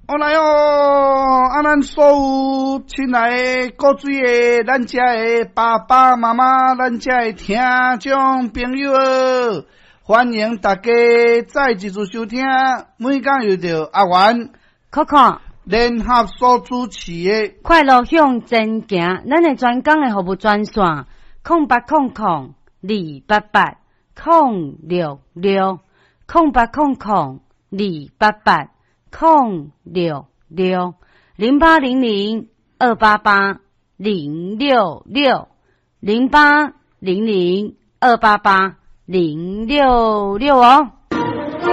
来哦！咱所有亲爱的各水的，咱遮的爸爸妈妈，咱遮的听众朋友，欢迎大家再一次收听。每讲又着阿元、 Coco 联合所主持的快乐向前行，咱的专讲的服务专线0800-088-088-088-0660800-288-066哦。